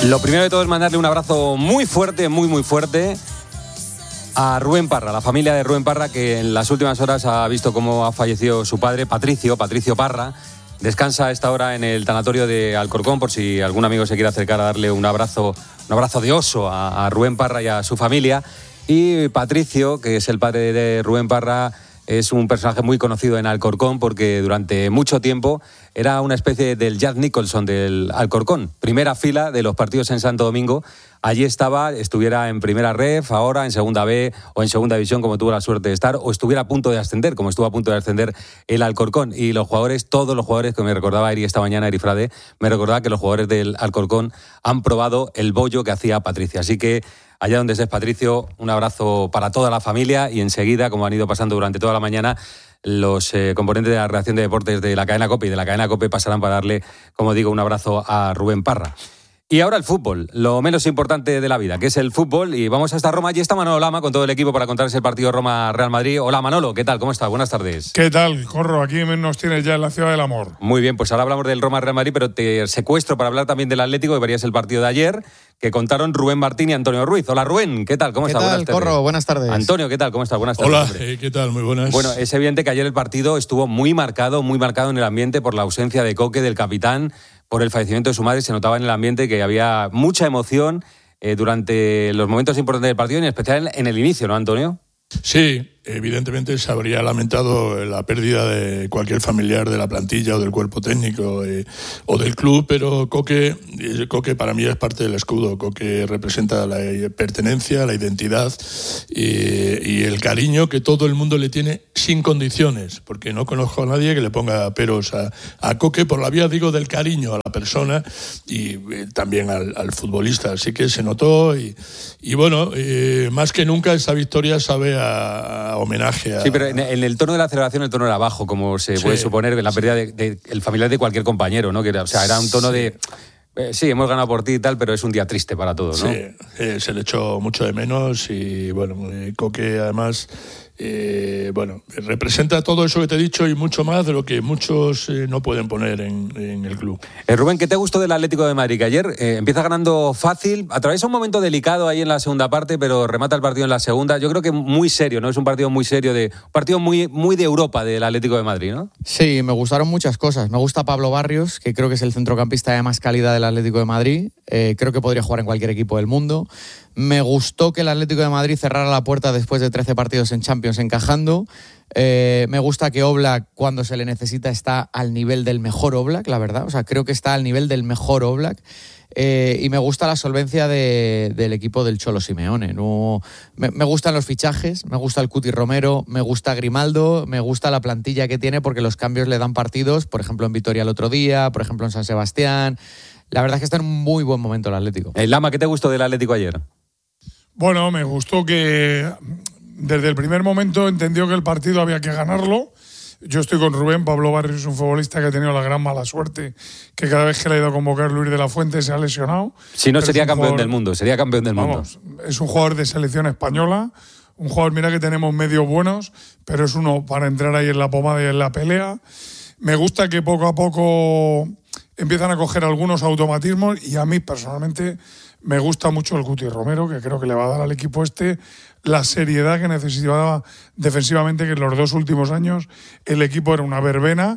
Lo primero de todo es mandarle un abrazo muy fuerte, muy fuerte a Rubén Parra, la familia de Rubén Parra, que en las últimas horas ha visto cómo ha fallecido su padre, Patricio Parra. Descansa a esta hora en el tanatorio de Alcorcón, por si algún amigo se quiere acercar a darle un abrazo de oso a Rubén Parra y a su familia. Y Patricio, que es el padre de Rubén Parra, es un personaje muy conocido en Alcorcón porque durante mucho tiempo era una especie del Jack Nicholson del Alcorcón. Primera fila de los partidos en Santo Domingo. Allí estuviera en primera ref, ahora en segunda B o en segunda división, como tuvo la suerte de estar, o estuviera a punto de ascender, como estuvo a punto de ascender el Alcorcón. Y los jugadores, todos los jugadores, que me recordaba Eri esta mañana, Eri Frade, me recordaba que los jugadores del Alcorcón han probado el bollo que hacía Patricio. Así que allá donde estés, Patricio, un abrazo para toda la familia y enseguida, como han ido pasando durante toda la mañana, los componentes de la redacción de deportes de la cadena COPE y de la cadena COPE pasarán para darle, como digo, un abrazo a Rubén Parra. Y ahora el fútbol, lo menos importante de la vida, que es el fútbol. Y vamos hasta Roma. Allí está Manolo Lama con todo el equipo para contarles el partido Roma-Real Madrid. Hola Manolo, ¿qué tal? ¿Cómo estás? Buenas tardes. ¿Qué tal, Corro? Aquí nos tienes ya en la ciudad del amor. Muy bien, pues ahora hablamos del Roma-Real Madrid, pero te secuestro para hablar también del Atlético, que verías el partido de ayer, que contaron Rubén Martín y Antonio Ruiz. Hola Rubén, ¿qué tal? ¿Cómo estás? ¿Qué tal, Corro? Buenas tardes. Antonio, ¿qué tal? ¿Cómo estás? Buenas tardes. Hola, ¿qué tal? Muy buenas. Bueno, es evidente que ayer el partido estuvo muy marcado en el ambiente por la ausencia de Coque, del capitán, por el fallecimiento de su madre. Se notaba en el ambiente que había mucha emoción durante los momentos importantes del partido, y en especial en el inicio, ¿no, Antonio? Sí, evidentemente se habría lamentado la pérdida de cualquier familiar de la plantilla o del cuerpo técnico o del club, pero Coque para mí es parte del escudo. Coque representa la pertenencia, la identidad y el cariño que todo el mundo le tiene sin condiciones, porque no conozco a nadie que le ponga peros a Coque por la vía, digo, del cariño a la persona y también al futbolista. Así que se notó y bueno, más que nunca esta victoria sabe a homenaje a... Sí, pero en el tono de la celebración el tono era bajo, como se puede suponer, la pérdida del familiar de cualquier compañero, ¿no? O sea, era un tono de... sí, hemos ganado por ti y tal, pero es un día triste para todos, ¿no? Sí, se le echó mucho de menos y bueno, Coque además... representa todo eso que te he dicho y mucho más de lo que muchos no pueden poner en el club. Rubén, ¿qué te gustó del Atlético de Madrid? Que ayer empieza ganando fácil, atraviesa un momento delicado ahí en la segunda parte, pero remata el partido en la segunda. Yo creo que muy serio, ¿no? Es un partido muy serio, un partido muy de Europa del Atlético de Madrid, ¿no? Sí, me gustaron muchas cosas. Me gusta Pablo Barrios, que creo que es el centrocampista de más calidad del Atlético de Madrid. Creo que podría jugar en cualquier equipo del mundo. Me gustó que el Atlético de Madrid cerrara la puerta después de 13 partidos en Champions encajando. Me gusta que Oblak, cuando se le necesita, está al nivel del mejor Oblak, la verdad. O sea, creo que está al nivel del mejor Oblak. Y me gusta la solvencia del equipo del Cholo Simeone. Me gustan los fichajes, me gusta el Cuti Romero, me gusta Grimaldo, me gusta la plantilla que tiene porque los cambios le dan partidos, por ejemplo en Vitoria el otro día, por ejemplo en San Sebastián. La verdad es que está en un muy buen momento el Atlético. Lama, ¿qué te gustó del Atlético ayer? Bueno, me gustó que desde el primer momento entendió que el partido había que ganarlo. Yo estoy con Rubén. Pablo Barrios es un futbolista que ha tenido la gran mala suerte que cada vez que le ha ido a convocar Luis de la Fuente se ha lesionado. Si no, sería campeón del mundo, Vamos, es un jugador de selección española, un jugador, mira que tenemos medios buenos, pero es uno para entrar ahí en la pomada y en la pelea. Me gusta que poco a poco empiezan a coger algunos automatismos y a mí personalmente me gusta mucho el Cuti Romero, que creo que le va a dar al equipo la seriedad que necesitaba defensivamente, que en los 2 últimos años el equipo era una verbena.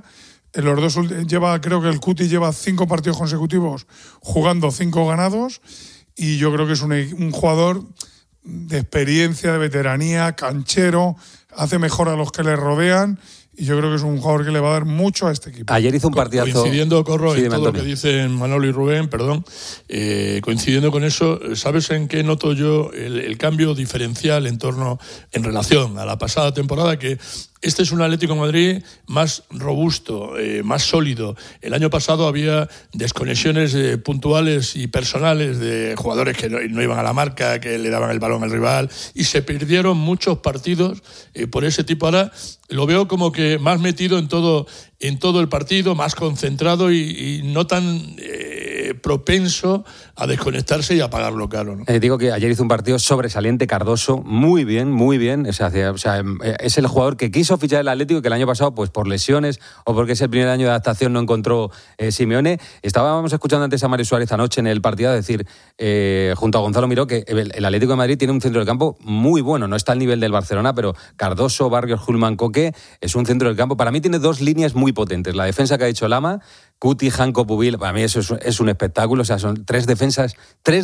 Creo que el Cuti lleva 5 partidos consecutivos jugando 5 ganados y yo creo que es un jugador de experiencia, de veteranía, canchero, hace mejor a los que le rodean. Y yo creo que es un jugador que le va a dar mucho a este equipo. Ayer hizo un partidazo. Coincidiendo, Corro, en todo lo que dicen Manolo y Rubén, coincidiendo con eso, ¿sabes en qué noto yo el cambio diferencial en relación a la pasada temporada? Que este es un Atlético de Madrid más robusto, más sólido. El año pasado había desconexiones puntuales y personales de jugadores que no iban a la marca, que le daban el balón al rival, y se perdieron muchos partidos por ese tipo. Ahora lo veo como que más metido en todo el partido, más concentrado y no tan propenso a desconectarse y a pagarlo caro, ¿no? Digo que ayer hizo un partido sobresaliente Cardoso, muy bien, muy bien. O sea, es el jugador que quiso fichar el Atlético y que el año pasado, pues por lesiones o porque es el primer año de adaptación, no encontró Simeone. Estábamos escuchando antes a Mario Suárez anoche en el partido decir, junto a Gonzalo Miró, que el Atlético de Madrid tiene un centro del campo muy bueno. No está al nivel del Barcelona, pero Cardoso, Barrios, Hulman, Coque es un centro del campo. Para mí tiene dos líneas muy potentes. La defensa que ha dicho Lama, Cuti, Janko, Pubil, para mí eso es un espectáculo. O sea, son tres defensas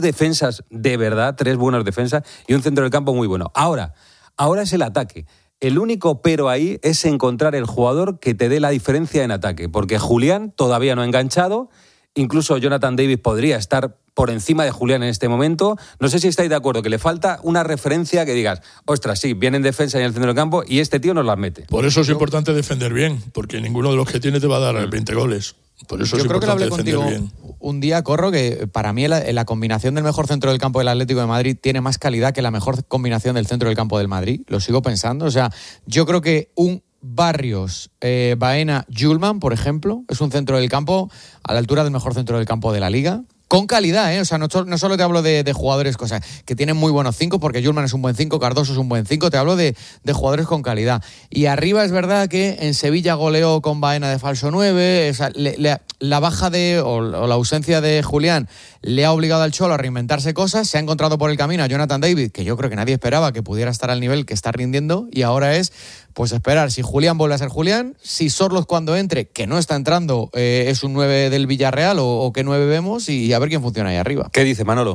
de verdad, tres buenas defensas y un centro del campo muy bueno. Ahora es el ataque. El único pero ahí es encontrar el jugador que te dé la diferencia en ataque, porque Julián todavía no ha enganchado, incluso Jonathan Davis podría estar por encima de Julián en este momento. No sé si estáis de acuerdo, que le falta una referencia que digas, ostras, sí, viene en defensa y en el centro del campo y este tío nos las mete. Por eso es importante defender bien, porque ninguno de los que tiene te va a dar 20 goles. Por eso yo es creo que lo hablé defender contigo bien. Un día, Corro, que para mí la combinación del mejor centro del campo del Atlético de Madrid tiene más calidad que la mejor combinación del centro del campo del Madrid. Lo sigo pensando. O sea, yo creo que un Barrios, Baena, Hjulmand, por ejemplo, es un centro del campo a la altura del mejor centro del campo de la Liga. Con calidad, ¿eh? O sea, no solo te hablo de jugadores, cosas que tienen muy buenos 5, porque Hjulmand es un buen 5, Cardoso es un buen 5, te hablo de jugadores con calidad. Y arriba es verdad que en Sevilla goleó con Baena de falso 9, o sea, la baja o la ausencia de Julián le ha obligado al Cholo a reinventarse cosas, se ha encontrado por el camino a Jonathan David, que yo creo que nadie esperaba que pudiera estar al nivel que está rindiendo, y ahora es pues esperar si Julián vuelve a ser Julián, si Sorloz cuando entre, que no está entrando, es un 9 del Villarreal o qué 9 vemos, y a ver quién funciona ahí arriba. ¿Qué dice Manolo?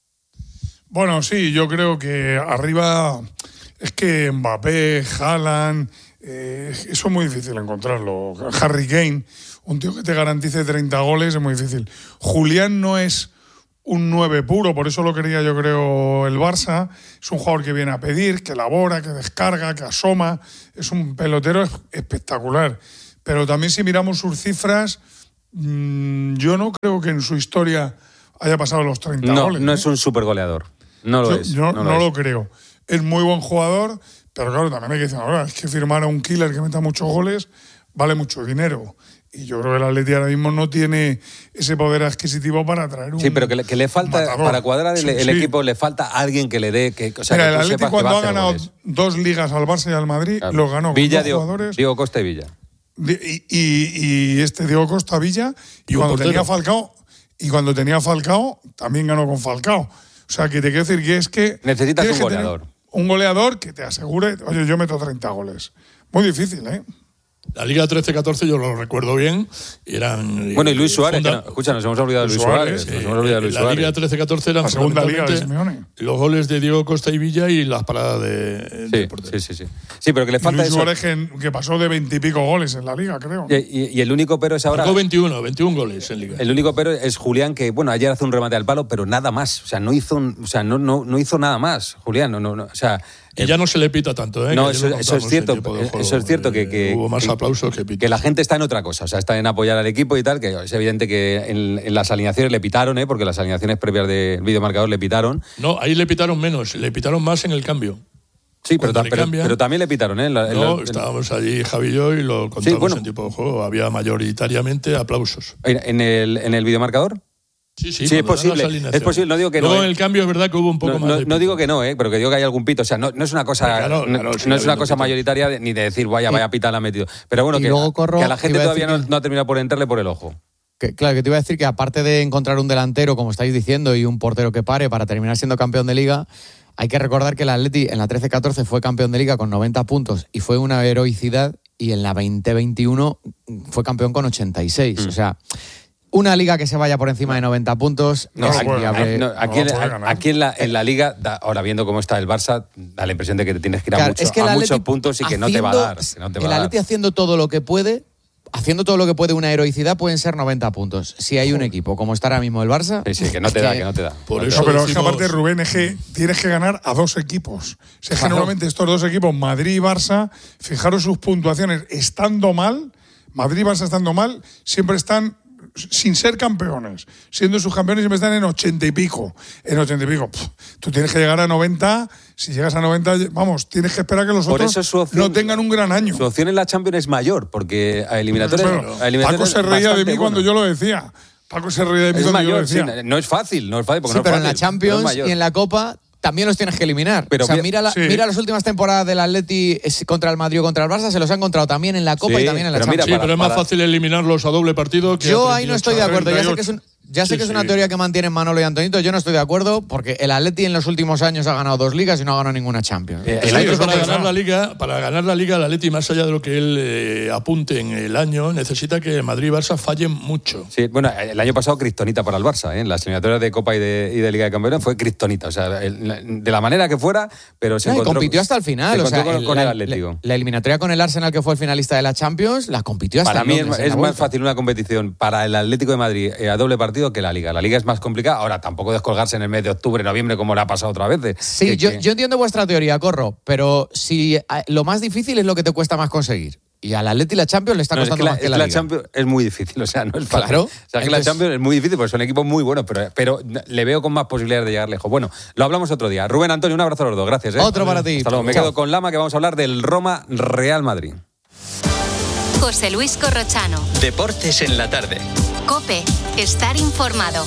Bueno, sí, yo creo que arriba es que Mbappé, Haaland, eso es muy difícil encontrarlo. Harry Kane, un tío que te garantice 30 goles, es muy difícil. Julián no es un 9 puro, por eso lo quería yo creo el Barça. Es un jugador que viene a pedir, que elabora, que descarga, que asoma. Es un pelotero espectacular. Pero también si miramos sus cifras, yo no creo que en su historia haya pasado los 30 goles. No es un supergoleador. No lo es. No lo creo. Es muy buen jugador, pero claro, también hay que decir, ahora es que firmar a un killer que meta muchos goles vale mucho dinero. Y yo creo que el Atleti ahora mismo no tiene ese poder adquisitivo para traer un... Sí, pero que le falta, matador. Para cuadrar el equipo, le falta alguien que le dé... Mira, el Atleti cuando ha ganado goles. 2 ligas al Barça y al Madrid, claro, lo ganó Villa, con 2 jugadores. Diego Costa y Villa. Y Diego Costa, Villa, y cuando tenía Falcao, también ganó con Falcao. O sea, que te quiero decir que es que... Necesitas un goleador. Un goleador que te asegure, oye, yo meto 30 goles. Muy difícil, ¿eh? La Liga 13-14 yo lo recuerdo bien. Bueno, y Luis Suárez, escucha, nos hemos olvidado de Luis Suárez. La Liga 13-14 eran la segunda liga de Simeone. Los goles de Diego Costa y Villa y las paradas de portero. Sí. Sí, pero que le falta Luis eso. Suárez que pasó de 20 y pico goles en la Liga, creo. Y el único pero es ahora... Marcó 21 goles en Liga. El único pero es Julián, que bueno, ayer hace un remate al palo, pero nada más. O sea, no hizo nada más, Julián. O sea... Y ya no se le pita tanto, ¿eh? No, eso es cierto. Eso es cierto que hubo más aplausos que pitos. Que la gente está en otra cosa, o sea, está en apoyar al equipo y tal, que es evidente que en las alineaciones le pitaron, porque las alineaciones previas del videomarcador le pitaron. No, ahí le pitaron menos, le pitaron más en el cambio. Sí, pero también le pitaron, ¿eh? Estábamos allí, Javi y yo, y lo contamos en tiempo de juego. Había mayoritariamente aplausos. ¿En el videomarcador? Sí, es posible, no digo que luego no. en el cambio es verdad que hubo un poco más de no digo que no, pero que digo que hay algún pito. O sea, no es una cosa, no es una cosa mayoritaria ni de decir vaya pita la ha metido. Pero bueno, que a la gente todavía no ha terminado por entrarle por el ojo. Claro, que te iba a decir que aparte de encontrar un delantero, como estáis diciendo, y un portero que pare para terminar siendo campeón de Liga, hay que recordar que el Atleti en la 13-14 fue campeón de Liga con 90 puntos y fue una heroicidad, y en la 20-21 fue campeón con 86. O sea... Una liga que se vaya por encima de 90 puntos. Aquí en la liga, ahora viendo cómo está el Barça, da la impresión de que te tienes que ir a muchos puntos y que no te va a dar. El Atleti haciendo todo lo que puede, una heroicidad, pueden ser 90 puntos. Si hay un equipo como está ahora mismo el Barça... Sí, que no te da. Por eso pero es que aparte, Rubén, es que tienes que ganar a 2 equipos. Generalmente estos 2 equipos, Madrid y Barça, fijaros sus puntuaciones, estando mal, Madrid y Barça estando mal, siempre están... sin ser campeones, siendo sus campeones siempre están en 80 y pico. Tú tienes que llegar a 90. Si llegas a 90, vamos, tienes que esperar que los otros no tengan un gran año. Su opción en la Champions es mayor, porque a eliminatorias... Paco se reía de mí cuando yo lo decía. Paco se ríe de mí Es cuando yo mayor, decía. sí, no es fácil, no es fácil. Porque Sí, no es pero fácil, en la Champions pero es y en la Copa también los tienes que eliminar. Pero o sea, bien, mira las últimas temporadas del Atleti contra el Madrid o contra el Barça, se los ha encontrado también en la Copa Sí, y también en la pero mira, Champions. Sí, pero es más fácil eliminarlos a doble partido que Yo a ahí no 38. estoy de acuerdo. Ya sé Sí, que es una sí. teoría que mantienen Manolo y Antonito. Yo no estoy de acuerdo porque el Atleti en los últimos años ha ganado 2 ligas y no ha ganado ninguna Champions. El Sí, año para pasado- ganar la Liga, el Atleti, más allá de lo que él apunte en el año, necesita que Madrid y Barça fallen mucho. Sí, bueno, el año pasado cristonita para el Barça, ¿eh? En las eliminatorias de Copa y de Liga de Campeones fue cristonita, o sea, de la manera que fuera, pero se No, y encontró, compitió hasta el final. se O sea, encontró con el Atlético. la eliminatoria con el Arsenal, que fue el finalista de la Champions, la compitió hasta Para el mí Londres, en es la más vuelta. fácil una competición para el Atlético de Madrid a doble partido que la Liga. La Liga es más complicada. Ahora, tampoco descolgarse en el mes de octubre, noviembre, como le ha pasado otra vez. Sí, yo entiendo vuestra teoría, Corro, pero si lo más difícil es lo que te cuesta más conseguir. Y al Atleti la Champions le está No, costando más que la Liga. Champions es muy difícil, o sea, no es fácil. Claro. O sea, que Entonces- la Champions es muy difícil porque son equipos muy buenos, pero le veo con más posibilidades de llegar lejos. Bueno, lo hablamos otro día. Rubén, Antonio, un abrazo a los dos. Gracias. Otro para ti. Hasta luego. Me Chao. quedo con Lama, que vamos a hablar del Roma Real Madrid. José Luis Corrochano. Deportes en la tarde. COPE. Estar informado.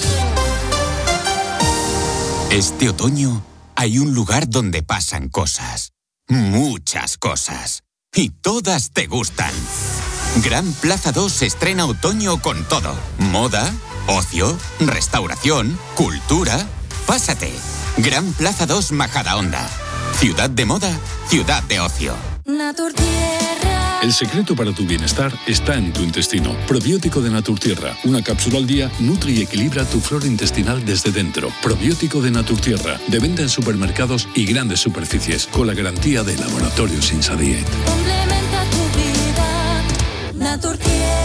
Este otoño hay un lugar donde pasan cosas. Muchas cosas. Y todas te gustan. Gran Plaza 2 se estrena otoño con todo. Moda, ocio, restauración, cultura. Pásate. Gran Plaza 2 Majadahonda. Ciudad de moda, ciudad de ocio. El secreto para tu bienestar está en tu intestino. Probiótico de Naturtierra. Una cápsula al día nutre y equilibra tu flora intestinal desde dentro. Probiótico de Naturtierra. De venta en supermercados y grandes superficies. Con la garantía de Laboratorios Insadiet. Complementa tu vida, Naturtierra.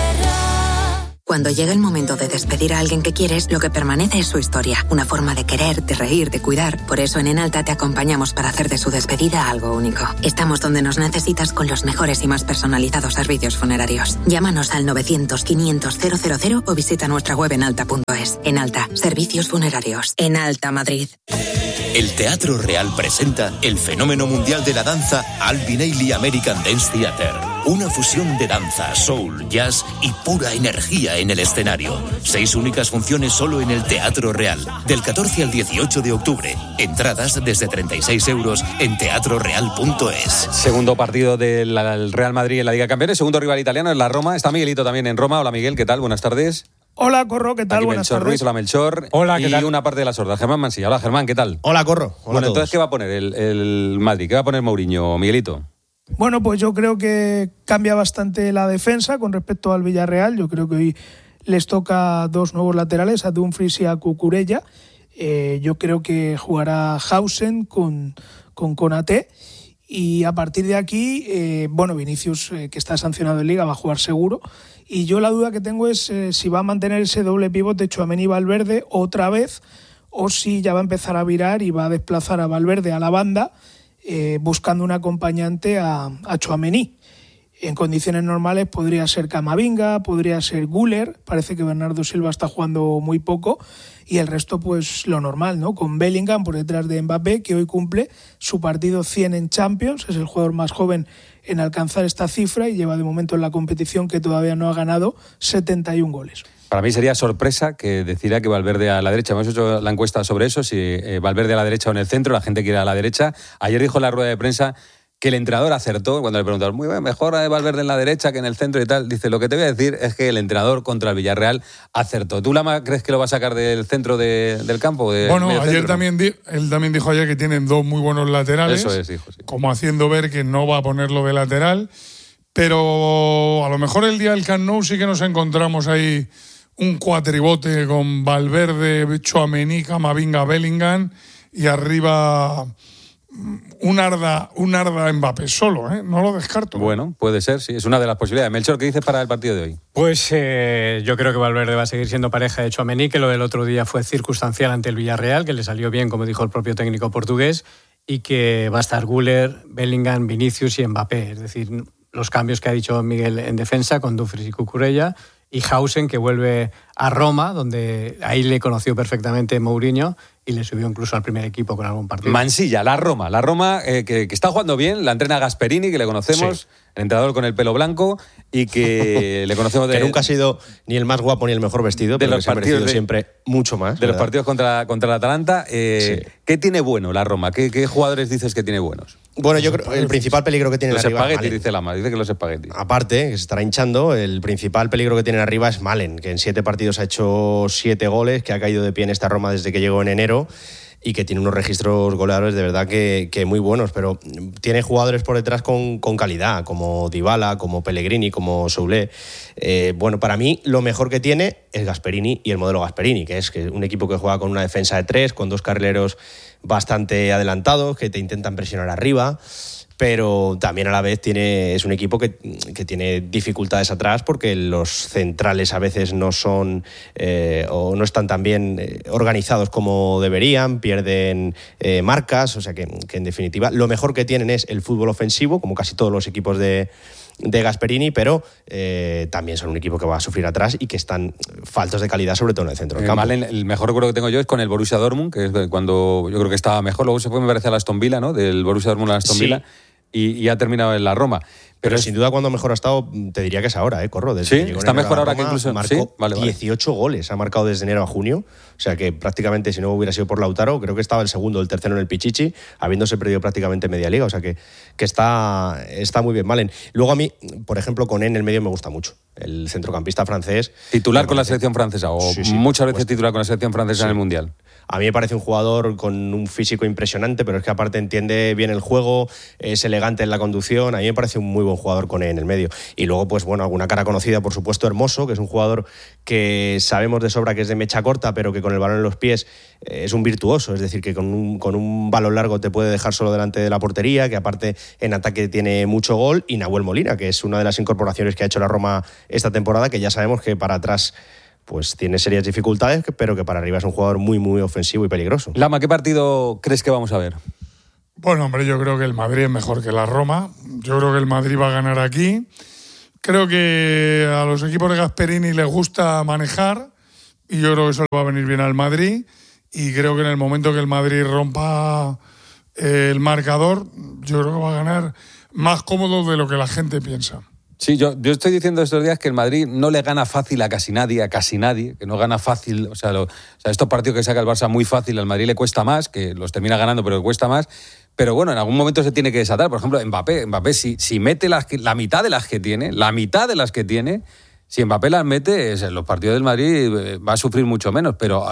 Cuando llega el momento de despedir a alguien que quieres, lo que permanece es su historia. Una forma de querer, de reír, de cuidar. Por eso en Enalta te acompañamos para hacer de su despedida algo único. Estamos donde nos necesitas con los mejores y más personalizados servicios funerarios. Llámanos al 900-500-000 o visita nuestra web enalta.es. Enalta, servicios funerarios. Enalta Madrid. El Teatro Real presenta el fenómeno mundial de la danza Alvin Ailey American Dance Theater. Una fusión de danza, soul, jazz y pura energía en el escenario. 6 únicas funciones solo en el Teatro Real. Del 14 al 18 de octubre. Entradas desde 36 € en teatroreal.es. Segundo partido del Real Madrid en la Liga de Campeones. Segundo rival italiano es la Roma. Está Miguelito también en Roma. Hola, Miguel, ¿qué tal? Buenas tardes. Hola, Corro, ¿qué tal? Aquí Buenas Melchor tardes. Ruiz, hola Melchor. Hola, ¿qué y tal? una parte de la sorda, Germán Mansilla. Hola, Germán, ¿qué tal? Hola, Corro. Hola Bueno, a todos. entonces, ¿qué va a poner el Madrid? ¿Qué va a poner Mourinho, Miguelito? Bueno, pues yo creo que cambia bastante la defensa con respecto al Villarreal. Yo creo que hoy les toca 2 nuevos laterales, a Dumfries y a Cucurella. Yo creo que jugará Hausen con Konaté. Y a partir de aquí, Vinicius, que está sancionado en Liga, va a jugar seguro. Y yo la duda que tengo es si va a mantener ese doble pivote Tchouaméni y Valverde otra vez, o si ya va a empezar a virar y va a desplazar a Valverde a la banda, buscando un acompañante a Tchouaméni. En condiciones normales podría ser Camavinga, podría ser Güler. Parece que Bernardo Silva está jugando muy poco. Y el resto, pues lo normal, ¿no? Con Bellingham por detrás de Mbappé, que hoy cumple su partido 100 en Champions. Es el jugador más joven en alcanzar esta cifra y lleva de momento en la competición, que todavía no ha ganado, 71 goles. Para mí sería sorpresa que decidiera que Valverde a la derecha. Hemos hecho la encuesta sobre eso, si Valverde a la derecha o en el centro. La gente quiere a la derecha. Ayer dijo en la rueda de prensa que el entrenador acertó cuando le preguntaron, muy bien, mejor Valverde en la derecha que en el centro y tal. Dice, lo que te voy a decir es que el entrenador contra el Villarreal acertó. ¿Tú, Lama, crees que lo va a sacar del centro del campo? Bueno, ayer también él también dijo ayer que tienen 2 muy buenos laterales. Eso es, dijo, sí. Como haciendo ver que no va a ponerlo de lateral. Pero a lo mejor el día del Camp Nou sí que nos encontramos ahí un cuatribote con Valverde, Tchouaméni, Camavinga, Bellingham y arriba un Arda Mbappé solo, ¿eh? No lo descarto. Bueno, puede ser, sí, es una de las posibilidades. Melchor, ¿qué dices para el partido de hoy? Pues yo creo que Valverde va a seguir siendo pareja de Tchouaméni, que lo del otro día fue circunstancial ante el Villarreal, que le salió bien, como dijo el propio técnico portugués, y que va a estar Güler, Bellingham, Vinicius y Mbappé. Es decir, los cambios que ha dicho Miguel en defensa con Dumfries y Cucurella, y Hausen, que vuelve a Roma, donde ahí le conoció perfectamente Mourinho, y le subió incluso al primer equipo con algún partido. Mansilla, la Roma que está jugando bien, la entrena Gasperini, que le conocemos, sí. El entrenador con el pelo blanco y que le conocemos que nunca ha sido ni el más guapo ni el mejor vestido, pero que se ha merecido siempre mucho más. De los partidos contra el Atalanta. Sí. ¿Qué tiene bueno la Roma? ¿Qué jugadores dices que tiene buenos? Bueno, yo creo que el principal peligro que tienen los arriba espaguetis, dice Lama, dice que los espaguetis. Aparte, que se estará hinchando, el principal peligro que tienen arriba es Malen, que en 7 partidos ha hecho 7 goles, que ha caído de pie en esta Roma desde que llegó en enero y que tiene unos registros goleadores de verdad que muy buenos, pero tiene jugadores por detrás con calidad, como Dybala, como Pellegrini, como Soulé. Bueno, para mí lo mejor que tiene es Gasperini y el modelo Gasperini, que es un equipo que juega con una defensa de 3, con 2 carrileros bastante adelantados, que te intentan presionar arriba, pero también a la vez es un equipo que tiene dificultades atrás porque los centrales a veces no son o no están tan bien organizados como deberían, pierden marcas, o sea que en definitiva lo mejor que tienen es el fútbol ofensivo, como casi todos los equipos de Gasperini, pero también son un equipo que va a sufrir atrás y que están faltos de calidad, sobre todo en el centro del campo. El mejor recuerdo que tengo yo es con el Borussia Dortmund, que es cuando yo creo que estaba mejor, luego se fue, me parece, a la Aston Villa, ¿no? Del Borussia Dortmund a la Aston Villa, y ha terminado en la Roma. Pero sin duda cuando mejor ha estado, te diría que es ahora, Corro. Desde que llegó está mejor ahora Roma, que incluso... Marcó ¿sí? Vale. 18 goles, ha marcado desde enero a junio. O sea que prácticamente, si no hubiera sido por Lautaro, creo que estaba el segundo o el tercero en el Pichichi, habiéndose perdido prácticamente media liga. O sea que está muy bien, Malen. Luego a mí, por ejemplo, Koné en el medio me gusta mucho. El centrocampista francés. ¿Titular con la selección francesa? O sí, muchas veces titular con la selección francesa en el Mundial. A mí me parece un jugador con un físico impresionante, pero es que aparte entiende bien el juego, es elegante en la conducción. A mí me parece un muy buen jugador con él en el medio. Y luego, pues bueno, alguna cara conocida, por supuesto, Hermoso, que es un jugador que sabemos de sobra que es de mecha corta, pero que con el balón en los pies es un virtuoso. Es decir, que con un balón largo te puede dejar solo delante de la portería, que aparte en ataque tiene mucho gol. Y Nahuel Molina, que es una de las incorporaciones que ha hecho la Roma esta temporada, que ya sabemos que para atrás pues tiene serias dificultades, pero que para arriba es un jugador muy, muy ofensivo y peligroso. Lama, ¿qué partido crees que vamos a ver? Bueno, hombre, yo creo que el Madrid es mejor que la Roma. Yo creo que el Madrid va a ganar aquí. Creo que a los equipos de Gasperini les gusta manejar y yo creo que eso le va a venir bien al Madrid. Y creo que en el momento que el Madrid rompa el marcador, yo creo que va a ganar más cómodo de lo que la gente piensa. Sí, yo estoy diciendo estos días que el Madrid no le gana fácil a casi nadie, que no gana fácil, o sea, estos partidos que saca el Barça muy fácil, al Madrid le cuesta más, que los termina ganando, pero le cuesta más. Pero bueno, en algún momento se tiene que desatar. Por ejemplo, Mbappé si mete la mitad de las que tiene, si Mbappé las mete, en los partidos del Madrid va a sufrir mucho menos, pero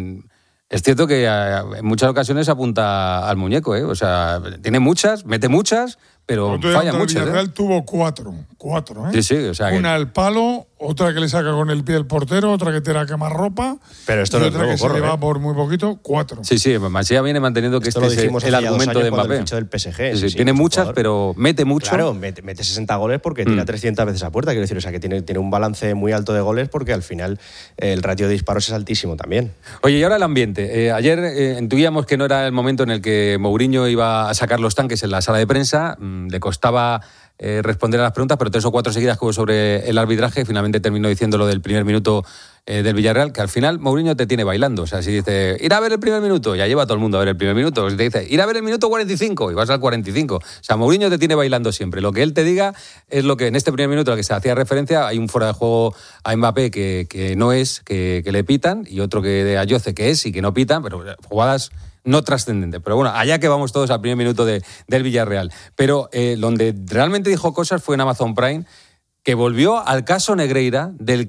es cierto que en muchas ocasiones apunta al muñeco, o sea, tiene muchas, mete muchas, pero falla mucho. El Villarreal tuvo cuatro, Sí, o sea, una al palo, otra que le saca con el pie el portero, otra que tira a quemar ropa, pero esto no otra es nuevo, que se le va por muy poquito, 4. Sí, Masía viene manteniendo que esto este es el argumento de Mbappé. Del PSG, sí, tiene muchas, pero mete mucho. Claro, mete 60 goles porque tira 300 veces a puerta, quiero decir, o sea, que tiene un balance muy alto de goles porque al final el ratio de disparos es altísimo también. Oye, y ahora el ambiente. Ayer intuíamos que no era el momento en el que Mourinho iba a sacar los tanques en la sala de prensa, le costaba responder a las preguntas, pero 3 o 4 seguidas que hubo sobre el arbitraje, finalmente terminó diciendo lo del primer minuto del Villarreal, que al final Mourinho te tiene bailando. O sea, si dice, ir a ver el primer minuto, ya lleva todo el mundo a ver el primer minuto. Si te dice, ir a ver el minuto 45, y vas al 45. O sea, Mourinho te tiene bailando siempre. Lo que él te diga es lo que en este primer minuto al que se hacía referencia, hay un fuera de juego a Mbappé que no es, que le pitan, y otro que de Ayoce que es y que no pitan, pero jugadas no trascendente. Pero bueno, allá que vamos todos al primer minuto del Villarreal. Pero donde realmente dijo cosas fue en Amazon Prime, que volvió al caso Negreira, del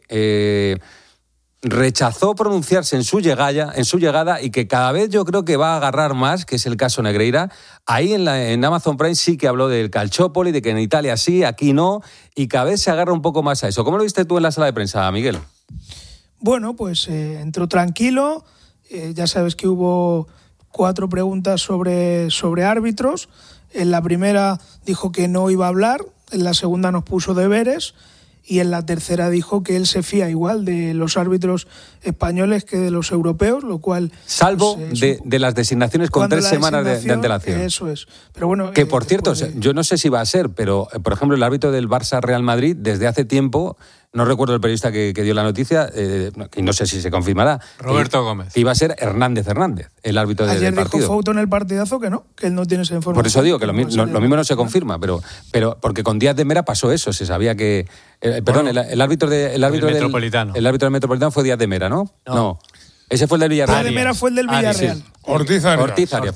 que rechazó pronunciarse en su llegada y que cada vez yo creo que va a agarrar más, que es el caso Negreira. Ahí en Amazon Prime sí que habló del Calciopoli, de que en Italia sí, aquí no, y cada vez se agarra un poco más a eso. ¿Cómo lo viste tú en la sala de prensa, Miguel? Bueno, pues entró tranquilo. Ya sabes que hubo 4 preguntas sobre árbitros. En la primera dijo que no iba a hablar, en la segunda nos puso deberes y en la tercera dijo que él se fía igual de los árbitros españoles que de los europeos, lo cual... Salvo de las designaciones con 3 semanas de antelación. Eso es. Pero bueno, que por cierto, yo no sé si va a ser, pero por ejemplo el árbitro del Barça Real Madrid desde hace tiempo, no recuerdo el periodista que dio la noticia, y no sé si se confirmará. Roberto Gómez. Iba a ser Hernández, el árbitro del partido. Ayer dijo Fouto en el partidazo que no, que él no tiene esa información. Por eso digo que lo mismo no se confirma, pero porque con Díaz de Mera pasó eso, se sabía que... el árbitro del Metropolitano. El árbitro del Metropolitano fue Díaz de Mera, ¿no? No. Ese fue el del Villarreal. Díaz de Mera fue el del Villarreal. Sí. Ortiz Arias.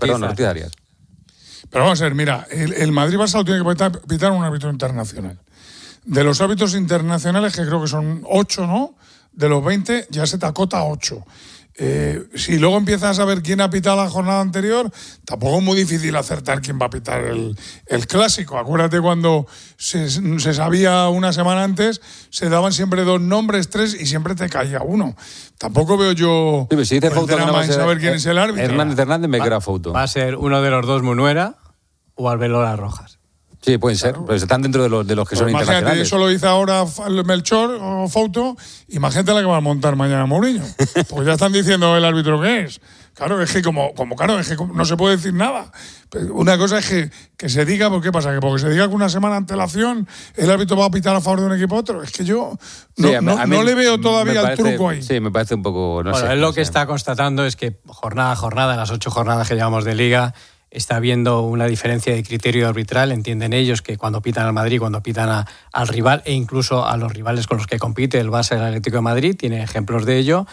Pero vamos a ver, mira, el Madrid-Barça tiene que pitar un árbitro internacional. De los árbitros internacionales, que creo que son 8, ¿no? De los 20, ya se te acota a 8. Si luego empiezas a ver quién ha pitado la jornada anterior, tampoco es muy difícil acertar quién va a pitar el clásico. Acuérdate cuando se sabía una semana antes, se daban siempre 2 nombres, 3 y siempre te caía uno. Tampoco veo yo si dice Fouto que no va a saber quién es el árbitro. Hernández me queda Fouto. Va a ser uno de los 2 Munuera o Arbelola Rojas. Sí, pueden ser, pues están dentro de los que son internacionales. Imagínate, eso lo dice ahora Melchor o Fouto, imagínate la que va a montar mañana Mourinho. Porque ya están diciendo el árbitro que es. Claro, es que como no se puede decir nada. Una cosa es que se diga, ¿por qué pasa? Que porque se diga que una semana de antelación el árbitro va a pitar a favor de un equipo a otro. Es que yo no le veo todavía el truco ahí. Sí, me parece un poco... Él lo que está constatando es que jornada a jornada, las 8 jornadas que llevamos de Liga, está habiendo una diferencia de criterio arbitral. Entienden ellos que cuando pitan al Madrid, cuando pitan al rival e incluso a los rivales con los que compite el Barça y el Atlético de Madrid, tiene ejemplos de ello,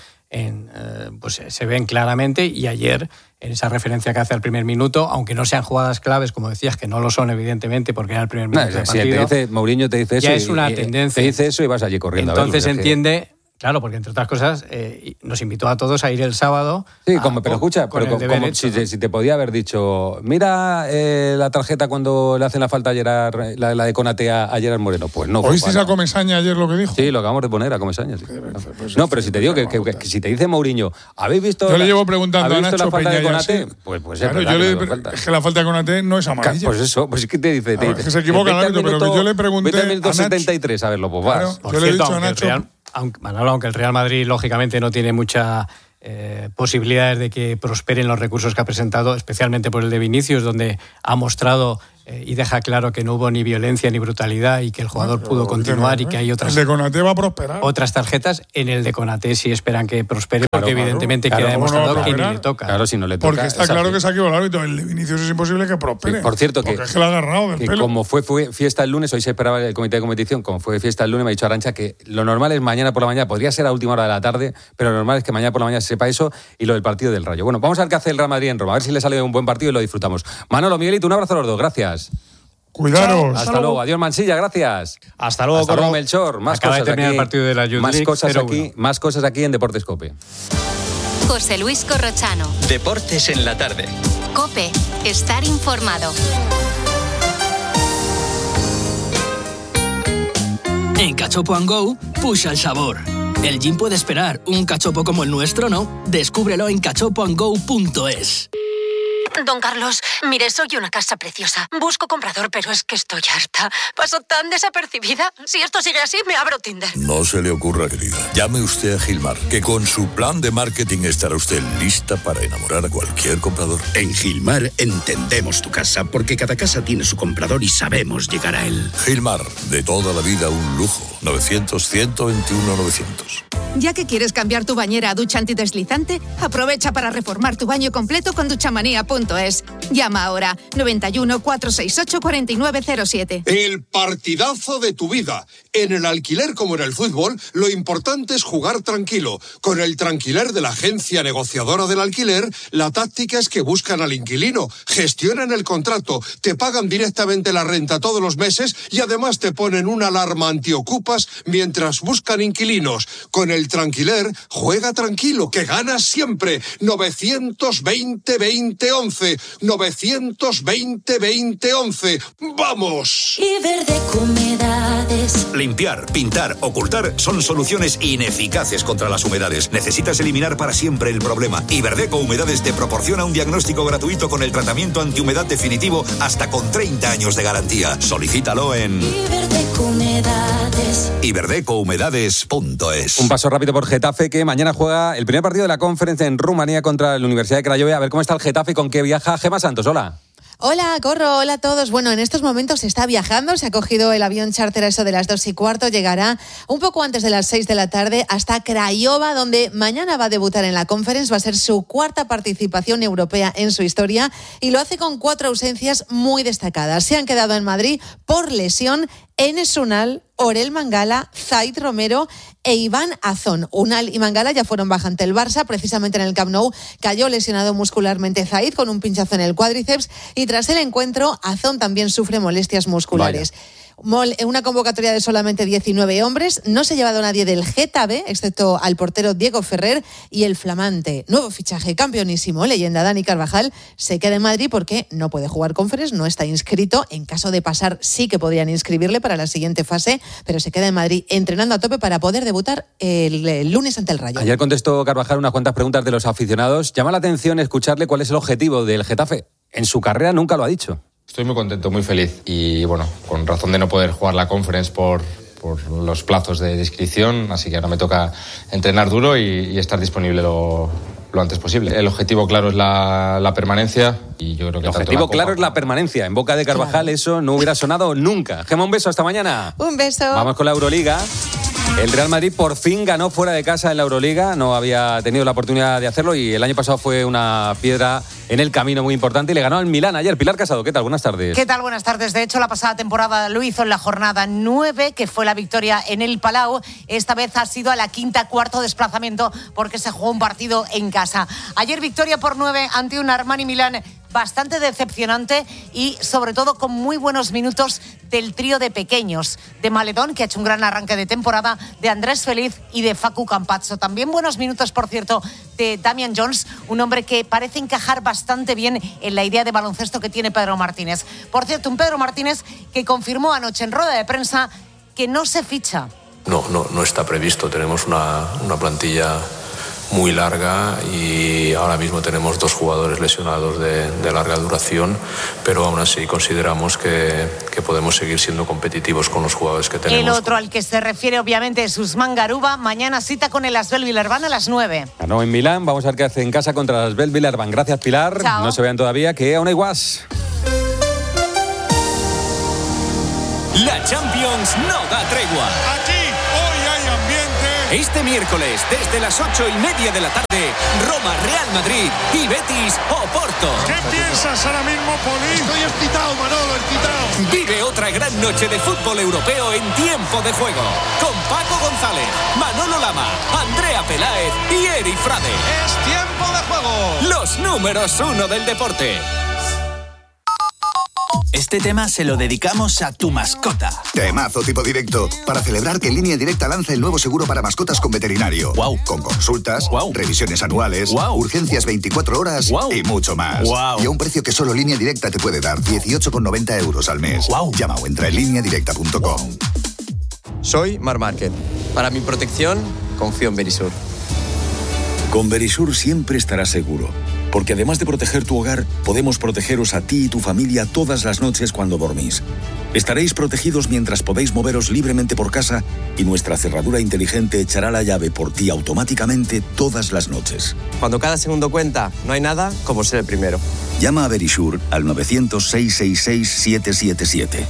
pues se ven claramente. Y ayer, en esa referencia que hace al primer minuto, aunque no sean jugadas claves, como decías, que no lo son evidentemente porque era el primer minuto del partido, Mourinho te dice eso, ya es una tendencia. Te dice eso y vas allí corriendo. Entonces entiende... Claro, porque entre otras cosas nos invitó a todos a ir el sábado. Sí, pero escucha, como si te podía haber dicho, mira la tarjeta cuando le hacen la falta a Gerard, la de Konaté a Gerard Moreno. Pues no. ¿Oísteis a Comesaña ayer lo que dijo? Sí, lo acabamos de poner a Comesaña. Sí. No, pero si te digo que si te dice Mourinho, ¿habéis visto? Yo le llevo preguntando a Nacho la falta Peña de Konaté? Sí. Pues claro, es que la falta de Konaté no es amarilla. Pues eso, pues ¿qué te dice? Es que se equivoca el árbitro, pero que yo le pregunté a Nacho. 73 a verlo, pues vas. Yo le he dicho a Nacho... Aunque el Real Madrid lógicamente no tiene muchas posibilidades de que prosperen los recursos que ha presentado, especialmente por el de Vinicius, donde ha mostrado y deja claro que no hubo ni violencia ni brutalidad y que el jugador pudo continuar y que hay otras... El de Konaté va a prosperar. Otras tarjetas. En el de Konaté sí esperan que prospere, porque evidentemente queda demostrado que ni le toca. Claro, si no le toca. Porque está claro que se ha equivocado el árbitro. El de Vinicius es imposible que prospere. Sí, por cierto, porque es que lo ha agarrado del pelo. Como fue fiesta el lunes, hoy se esperaba el comité de competición, como fue fiesta el lunes, me ha dicho Arantxa que lo normal es mañana por la mañana, podría ser a última hora de la tarde, pero lo normal es que mañana por la mañana se sepa eso y lo del partido del Rayo. Bueno, vamos a ver qué hace el Real Madrid en Roma, a ver si le sale un buen partido y lo disfrutamos. Manolo, Miguelito, un abrazo a los dos, gracias. Cuidaros. Hasta luego. Adiós, Mansilla, gracias. Hasta luego, Melchor. Más Acaba cosas de terminar aquí. El partido de la Youth League, más cosas aquí en Deportes COPE. José Luis Corrochano. Deportes en la tarde. COPE. Estar informado. En Cachopo & Go, pusha el sabor. El gin puede esperar, un cachopo como el nuestro no. Descúbrelo en cachopoandgo.es. Don Carlos, mire, soy una casa preciosa. Busco comprador, pero es que estoy harta. Paso tan desapercibida. Si esto sigue así, me abro Tinder. No se le ocurra, querida. Llame usted a Gilmar, que con su plan de marketing estará usted lista para enamorar a cualquier comprador. En Gilmar entendemos tu casa, porque cada casa tiene su comprador y sabemos llegar a él. Gilmar, de toda la vida un lujo. 900-121-900. Ya que quieres cambiar tu bañera a ducha antideslizante, aprovecha para reformar tu baño completo con duchamanía.es. Llama ahora 91 468 4907. El partidazo de tu vida. En el alquiler como en el fútbol, lo importante es jugar tranquilo. Con el Tranquiler de la agencia negociadora del alquiler, la táctica es que buscan al inquilino, gestionan el contrato, te pagan directamente la renta todos los meses y además te ponen una alarma antiocupas mientras buscan inquilinos. Con el Tranquiler, juega tranquilo, que ganas siempre. 920-20-11. 920-2011. ¡Vamos! Iberdeco Humedades. Limpiar, pintar, ocultar son soluciones ineficaces contra las humedades. Necesitas eliminar para siempre el problema. Iberdeco Humedades te proporciona un diagnóstico gratuito con el tratamiento antihumedad definitivo hasta con 30 años de garantía. Solicítalo en Iberdeco Humedades. iberdecohumedades.es. Un paso rápido por Getafe, que mañana juega el primer partido de la Conference en Rumanía contra la Universidad de Craiova. A ver cómo está el Getafe y con qué viaja Gemma Santos. Hola. Hola, Corro, hola a todos. Bueno, en estos momentos se está viajando, se ha cogido el avión charter a eso de las 2:15, llegará un poco antes de las 6 de la tarde hasta Craiova, donde mañana va a debutar en la Conference, va a ser su cuarta participación europea en su historia y lo hace con 4 ausencias muy destacadas. Se han quedado en Madrid por lesión Enes Unal, Orel Mangala, Zaid Romero e Iván Azón. Unal y Mangala ya fueron baja ante el Barça, precisamente en el Camp Nou cayó lesionado muscularmente Zaid con un pinchazo en el cuádriceps y tras el encuentro Azón también sufre molestias musculares. Vaya. Una convocatoria de solamente 19 hombres, no se ha llevado a nadie del Getafe, excepto al portero Diego Ferrer y el flamante nuevo fichaje campeonísimo, leyenda Dani Carvajal, se queda en Madrid porque no puede jugar Conference, no está inscrito, en caso de pasar sí que podrían inscribirle para la siguiente fase, pero se queda en Madrid entrenando a tope para poder debutar el lunes ante el Rayo. Ayer contestó Carvajal unas cuantas preguntas de los aficionados. Llama la atención escucharle cuál es el objetivo del Getafe. En su carrera nunca lo ha dicho. Estoy muy contento, muy feliz y bueno, con razón de no poder jugar la Conference por los plazos de inscripción, así que ahora me toca entrenar duro y estar disponible lo antes posible. El objetivo claro es la permanencia y yo creo que... El objetivo claro es la permanencia. En boca de Carvajal eso no hubiera sonado nunca. Gemma, un beso, hasta mañana. Un beso. Vamos con la Euroliga. El Real Madrid por fin ganó fuera de casa en la Euroliga, no había tenido la oportunidad de hacerlo y el año pasado fue una piedra en el camino muy importante y le ganó al Milán ayer. Pilar Casado, ¿qué tal? Buenas tardes. ¿Qué tal? Buenas tardes. De hecho, la pasada temporada lo hizo en la jornada 9, que fue la victoria en el Palau. Esta vez ha sido a la quinta, cuarto desplazamiento porque se jugó un partido en casa. Ayer victoria por 9 ante un Armani Milán bastante decepcionante y sobre todo con muy buenos minutos del trío de pequeños, de Maledón, que ha hecho un gran arranque de temporada, de Andrés Feliz y de Facu Campazzo. También buenos minutos, por cierto, de Damian Jones, un hombre que parece encajar bastante bien en la idea de baloncesto que tiene Pedro Martínez. Por cierto, un Pedro Martínez que confirmó anoche en rueda de prensa que no se ficha. No está previsto. Tenemos una plantilla muy larga y ahora mismo tenemos 2 jugadores lesionados de larga duración, pero aún así consideramos que podemos seguir siendo competitivos con los jugadores que tenemos. El otro al que se refiere obviamente es Usman Garuba. Mañana cita con el Asvel Villarban a las 9. Ganó en Milán, vamos a ver qué hace en casa contra el Asvel Villarban. Gracias, Pilar. Chao. No se vean todavía, que aún hay guas. La Champions no da tregua. Aquí hoy hay ambiente. Este miércoles, desde las 8:30 de la tarde, Roma, Real Madrid y Betis, Oporto. ¿Qué piensas ahora mismo, Poli? Estoy excitado, Manolo, excitado. Vive otra gran noche de fútbol europeo en tiempo de juego. Con Paco González, Manolo Lama, Andrea Peláez y Eri Frade. Es tiempo de juego. Los números 1 del deporte. Este tema se lo dedicamos a tu mascota. Temazo tipo directo, para celebrar que Línea Directa lanza el nuevo seguro para mascotas con veterinario. Wow. Con consultas, revisiones anuales, urgencias 24 horas y mucho más. Y a un precio que solo Línea Directa te puede dar, 18,90 € al mes. Llama o entra en lineadirecta.com. Soy Mar Márquez. Para mi protección, confío en Verisur. Con Verisur siempre estarás seguro. Porque además de proteger tu hogar, podemos protegeros a ti y tu familia todas las noches cuando dormís. Estaréis protegidos mientras podéis moveros libremente por casa y nuestra cerradura inteligente echará la llave por ti automáticamente todas las noches. Cuando cada segundo cuenta, no hay nada como ser el primero. Llama a Verisur al 900-666-777.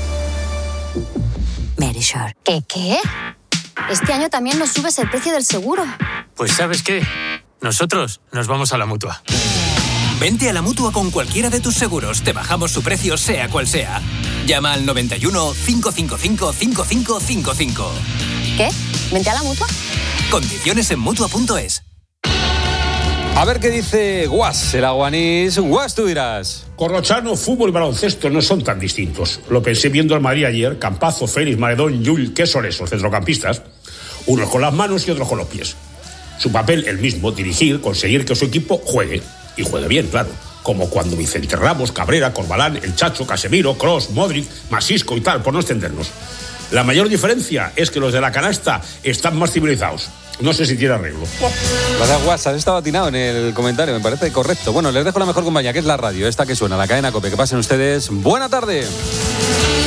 Verisur. ¿Qué? Este año también nos subes el precio del seguro. Pues ¿sabes qué? Nosotros nos vamos a la Mutua. Vente a la Mutua con cualquiera de tus seguros. Te bajamos su precio sea cual sea. Llama al 91 555 5555. ¿Qué? ¿Vente a la Mutua? Condiciones en Mutua.es. A ver qué dice Guas, el aguanís. Guas, tú dirás. Corrochano, fútbol y baloncesto no son tan distintos. Lo pensé viendo al Madrid ayer. Campazzo, Félix, Maledón, Llull, ¿qué son esos centrocampistas? Unos con las manos y otros con los pies. Su papel el mismo, dirigir, conseguir que su equipo juegue. Y juegue bien, claro. como cuando Vicente Ramos, Cabrera, Corbalán, El Chacho, Casemiro, Kroos, Modric, Masisco y tal, por no extendernos. La mayor diferencia es que los de la canasta están más civilizados. No sé si tiene arreglo. Gracias, WhatsApp. Estaba atinado en el comentario, me parece correcto. Bueno, les dejo la mejor compañía, que es la radio, esta que suena, la cadena COPE. Que pasen ustedes buena tarde.